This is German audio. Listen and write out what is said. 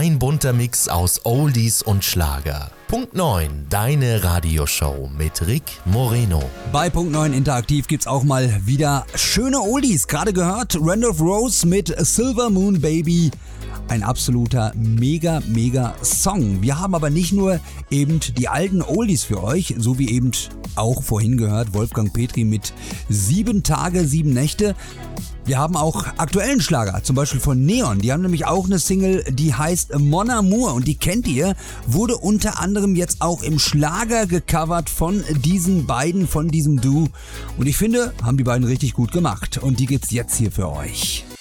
Ein bunter Mix aus Oldies und Schlager. Punkt 9, deine Radioshow mit Rick Moreno. Bei Punkt 9 Interaktiv gibt's auch mal wieder schöne Oldies. Gerade gehört Randolph Rose mit Silver Moon Baby. Ein absoluter mega Song. Wir haben aber nicht nur eben die alten Oldies für euch, so wie eben auch vorhin gehört Wolfgang Petri mit 7 Tage, 7 Nächte. Wir haben auch aktuellen Schlager, zum Beispiel von Neon. Die haben nämlich auch eine Single, die heißt Mon Amour und die kennt ihr, wurde unter anderem jetzt auch im Schlager gecovert von diesen beiden, von diesem Duo. Und ich finde, haben die beiden richtig gut gemacht und die gibt's jetzt hier für euch.